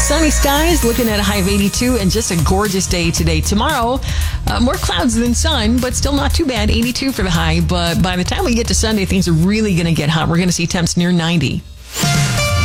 Sunny skies, looking at a high of 82 and just a gorgeous day today. Tomorrow, more clouds than sun, but still not too bad. 82 for the high. But by the time we get to Sunday, things are really going to get hot. We're going to see temps near 90.